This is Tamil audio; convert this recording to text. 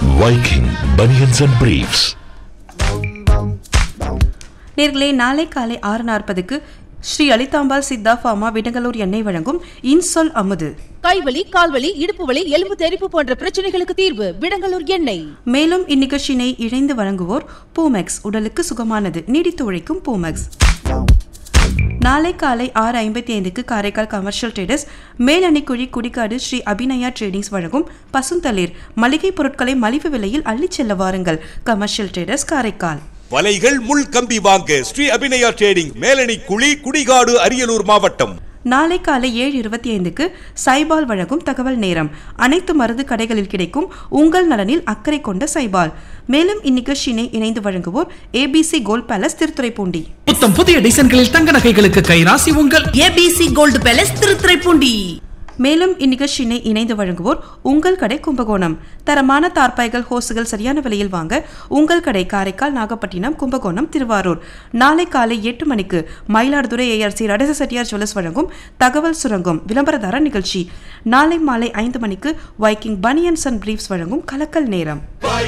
Viking Bunions and Briefs. நேர்களே, நாளை காலை 6:40 ஸ்ரீ அலிதாம்பாள் சித்தா ஃபார்மா விடங்கலூர் எண்ணெய் வழங்கும் இன்சொல் அமுது. கைவலி, கால்வலி, இடுப்பு வலி, எலும்பு தெறிப்பு போன்ற பிரச்சனைகளுக்கு தீர்வு விடங்கலூர் எண்ணெய். மேலும் இந்நிகழ்ச்சியினை இணைந்து வழங்குவோர் பூமெக்ஸ், உடலுக்கு சுகமானது, நீடித்து உழைக்கும் பூமெக்ஸ். நாளை காலை 6:55 Karaikal commercial traders Melanikuzhi Kudikadu Sri Abhinaya tradings வழங்கும் பசுந்தளிர் மளிகை பொருட்களை மலிவு விலையில் அள்ளிச் செல்ல வாருங்கள். Commercial traders Karaikal. வலைகள் முள் கம்பி வாங்க ஸ்ரீ அபிநயா ட்ரேடிங், மேலணி குழி, குடிகாடு, அரியலூர் மாவட்டம். நாளை காலை 7:25 சைபால் வழங்கும் தகவல் நேரம். அனைத்து மருந்து கடைகளில் கிடைக்கும் உங்கள் நலனில் அக்கறை கொண்ட சைபால். மேலும் இந்நிகழ்ச்சியினை இணைந்து வழங்குவோர் ஏபிசி கோல்ட் பேலஸ் திருத்துறைப்பூண்டி. புத்தம் புதிய டிசைன்களில் தங்க நகைகளுக்கு கைராசி உங்கள் ஏபிசி கோல்ட் பேலஸ் திருத்துறைப்பூண்டி. மேலும் இந்நிகழ்ச்சியினை இணைந்து வழங்குவோர் உங்கள் கடை கும்பகோணம். தரமான தார்பாய்கள், ஹோசுகள் சரியான விலையில் வாங்க உங்கள் கடை காரைக்கால், நாகப்பட்டினம், கும்பகோணம், திருவாரூர். நாளை காலை 8 மணிக்கு மயிலாடுதுறை ஏஆர்சி நடேச செட்டியார் ஜுவல்லர்ஸ் வழங்கும் தகவல் சுரங்கம் விளம்பரதார நிகழ்ச்சி. நாளை மாலை 5 மணிக்கு வைக்கிங் பனியன்ஸ் அண்ட் பிரீஃப்ஸ் வழங்கும் கலக்கல் நேரம்.